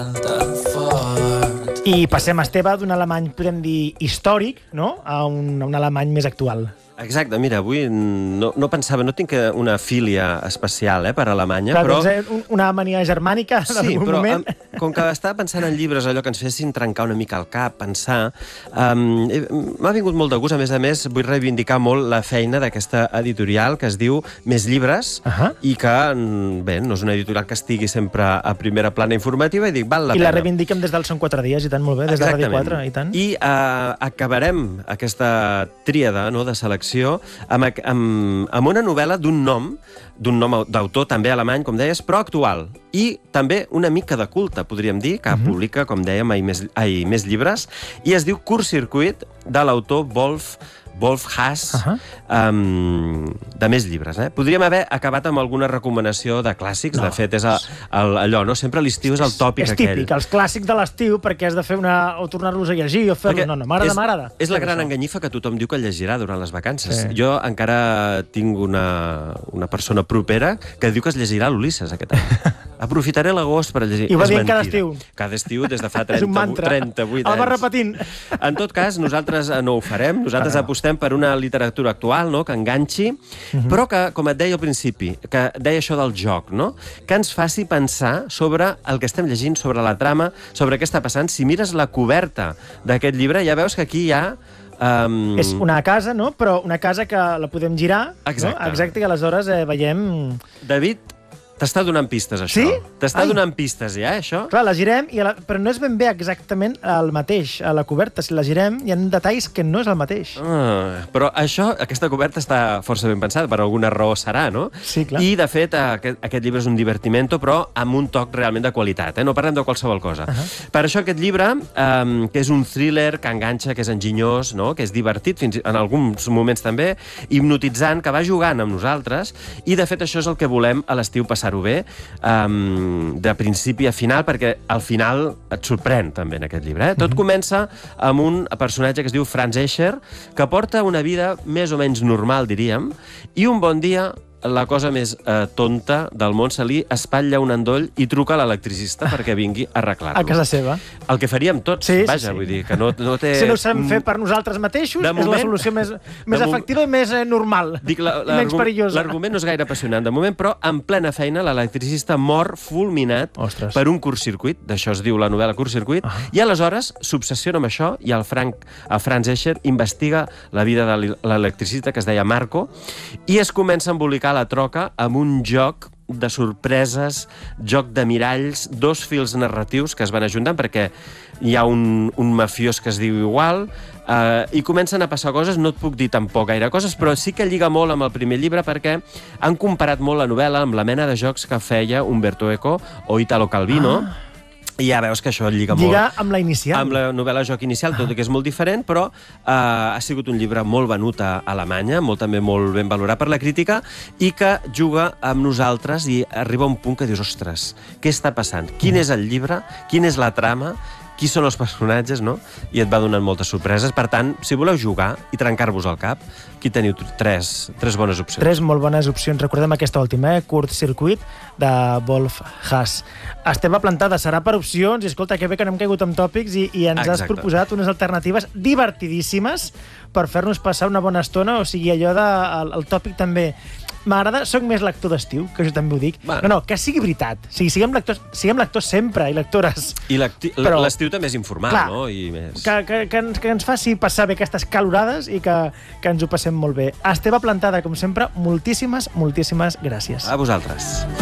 I passem, Esteve, d'un alemany, podem dir, històric, no?, a un alemany més actual. Exacte, mira, avui no pensava, no tinc una filia especial per Alemanya, clar, però... Doncs una mania germànica d'algun moment. Sí, però com que estava pensant en llibres, allò que ens fessin trencar una mica el cap, pensar... m'ha vingut molt de gust, a més, vull reivindicar molt la feina d'aquesta editorial que es diu Més Llibres, i que, bé, no és una editorial que estigui sempre a primera plana informativa, i dic, val la pena. I la reivindiquem des del Són 4 dies, i tant, molt bé, des de Ràdio 4, i tant. I acabarem aquesta tríada de selecció amb una novel·la d'un nom d'autor també alemany, com deies, però actual. I també una mica de culte, podríem dir, que publica, com dèiem, Més Llibres, i es diu Kurzcircuit, de l'autor Wolf Haas, de Més Llibres. Podríem haver acabat amb alguna recomanació de clàssics. De fet, és allò, no? Sempre l'estiu és el tòpic aquell. És típic, els clàssics de l'estiu, perquè has de fer o tornar-los a llegir, o fer-los... No, m'agrada. És la gran enganyifa que tothom diu que llegirà durant les vacances. Jo encara tinc una persona propera que diu que es llegirà l'Ulisses aquest any. Aprofitaré l'agost per llegir. I ho va dient cada estiu. Cada estiu des de fa 38 anys. El va repetint. En tot cas, nosaltres no ho farem. Nosaltres apostem per una literatura actual, que enganxi, però que, com et deia al principi, que deia això del joc, que ens faci pensar sobre el que estem llegint, sobre la trama, sobre què està passant. Si mires la coberta d'aquest llibre, ja veus que aquí hi ha... És una casa, però una casa que la podem girar. Exacte, i aleshores veiem... David, t'està donant pistes, això. Sí? T'està donant pistes, ja, això? Clar, la girem, però no és ben bé exactament el mateix, a la coberta. Si la girem, hi ha detalls que no és el mateix. Però aquesta coberta està força ben pensada, per alguna raó serà, no? Sí, clar. I, de fet, aquest llibre és un divertimento, però amb un toc realment de qualitat. No parlem de qualsevol cosa. Per això aquest llibre, que és un thriller que enganxa, que és enginyós, que és divertit, fins en alguns moments també, hipnotitzant, que va jugant amb nosaltres, i, de fet, això és el que volem a l'estiu passar bé, de principi a final, perquè al final et sorprèn també en aquest llibre. Tot comença amb un personatge que es diu Franz Escher, que porta una vida més o menys normal, diríem, i un bon dia la cosa més tonta del món, se li espatlla un endoll i truca a l'electricista perquè vingui a arreglar-lo. A casa seva. El que faríem tots, vaja, vull dir, que no té... Si no ho sabem fer per nosaltres mateixos, és la solució més efectiva i més normal, menys perillosa. L'argument no és gaire apassionant de moment, però en plena feina l'electricista mor fulminat per un curtcircuit, d'això es diu la novel·la Curtcircuit, i aleshores s'obsessiona amb això i el Franz Escher investiga la vida de l'electricista, que es deia Marco, i es comença a embolicar la troca amb un joc de sorpreses, joc de miralls, dos fils narratius que es van ajuntant perquè hi ha un mafiós que es diu igual, i comencen a passar coses, no et puc dir tampoc gaire coses, però sí que lliga molt amb el primer llibre perquè han comparat molt la novel·la amb la mena de jocs que feia Umberto Eco o Italo Calvino, i ja veus que això lliga molt. Lliga amb la inicial. Amb la novel·la Joc Inicial, tot i que és molt diferent, però ha sigut un llibre molt venut a Alemanya, també molt ben valorat per la crítica, i que juga amb nosaltres i arriba a un punt que dius, ostres, què està passant? Quin és el llibre? Quina és la trama? Qui són els personatges, I et va donant moltes sorpreses. Per tant, si voleu jugar i trencar-vos el cap, aquí teniu tres bones opcions. 3 molt bones opcions. Recordem aquesta última, Kurzcircuit, de Wolf Haas. Esteve Plantada, serà per opcions, i escolta, que bé que no hem caigut en tòpics i ens has proposat unes alternatives divertidíssimes per fer-nos passar una bona estona, o sigui, allò del tòpic també... M'agrada, soc més lector d'estiu, que jo també ho dic. No, que sigui veritat. O sigui, siguem lectors sempre, i lectores. I l'estiu també és informal, no? Que ens faci passar bé aquestes calorades i que ens ho passem molt bé. Esteve Plantada, com sempre, moltíssimes gràcies. A vosaltres.